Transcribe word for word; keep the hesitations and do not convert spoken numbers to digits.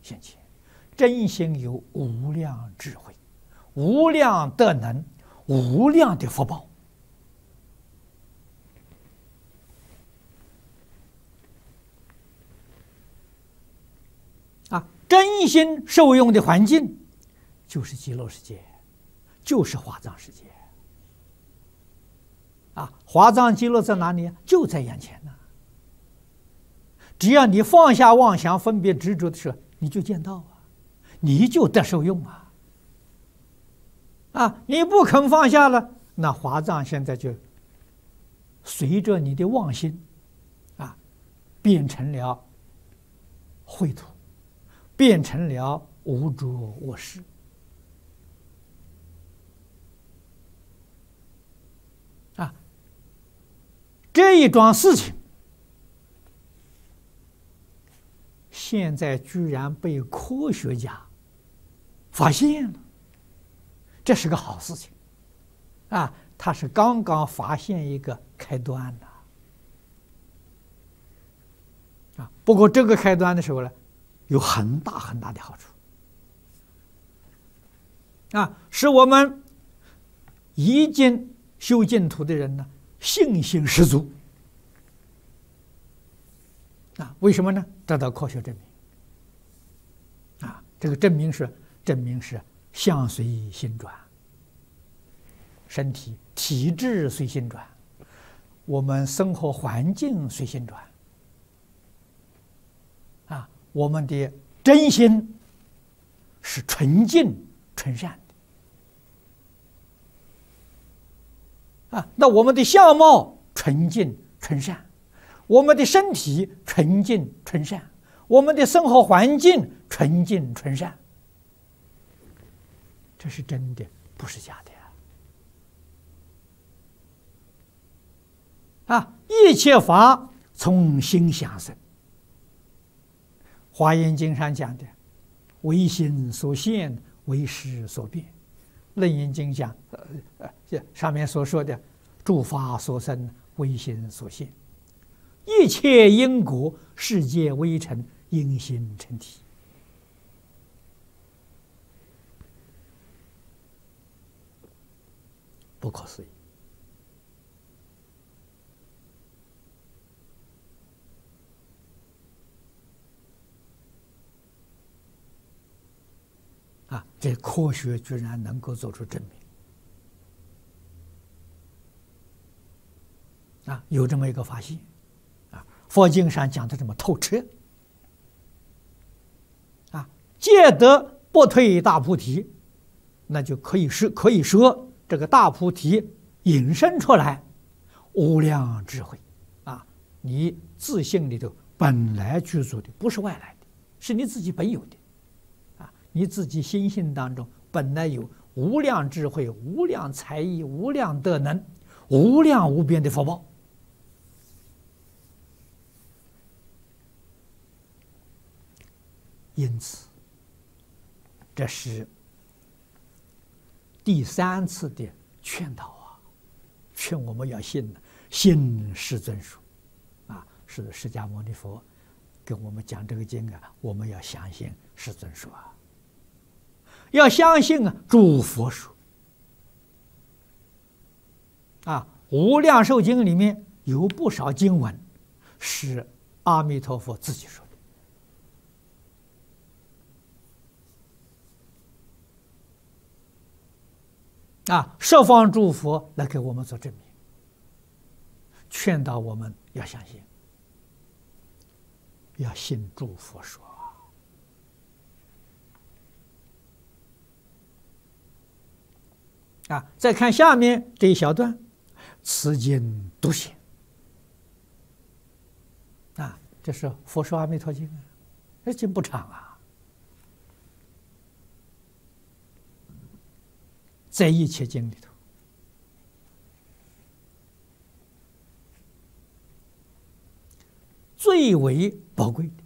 现前，真心有无量智慧、无量德能、无量的福报。啊，真心受用的环境就是极乐世界，就是华藏世界。啊，华藏极乐在哪里？就在眼前呢。只要你放下妄想、分别、执着的时候，你就见到啊，你就得受用啊。啊，你不肯放下了，那华藏现在就随着你的妄心，啊，变成了秽土，变成了无着卧室。啊，这一桩事情，现在居然被科学家发现了，这是个好事情啊！他是刚刚发现一个开端的啊。不过这个开端的时候呢，有很大很大的好处啊，使我们已经修净土的人呢，信心十足啊。为什么呢？得到科学证明啊，这个证明是证明是相随心转，身体体质随心转，我们生活环境随心转啊，我们的真心是纯净纯善的啊，那我们的相貌纯净纯善，我们的身体纯净纯善，我们的生活环境纯净纯善，这是真的，不是假的呀！啊，一切法从心想生。华严经上讲的，唯心所现，唯识所变。楞严经讲，呃呃，上面所说的诸法所生，唯心所现。一切因果，世界微尘，因心成体。不可思议啊！这科学居然能够做出证明啊！有这么一个发现啊！佛经上讲的这么透彻啊！戒得不退大菩提，那就可以是可以说。这个大菩提引申出来无量智慧啊！你自性里头本来具足的，不是外来的，是你自己本有的啊！你自己心性当中本来有无量智慧、无量才艺、无量德能、无量无边的福报。因此，这是第三次的劝导啊，劝我们要信呢，信世尊说，啊，是释迦牟尼佛跟我们讲这个经啊，我们要相信世尊说啊，要相信啊诸佛说，啊，无量寿经里面有不少经文是阿弥陀佛自己说的。啊，十方诸佛来给我们做证明，劝导我们要相信，要信诸佛说啊。再看下面这一小段，此经独显啊，这是《佛说阿弥陀经》啊，这经不长啊。在一切经里头，最为宝贵的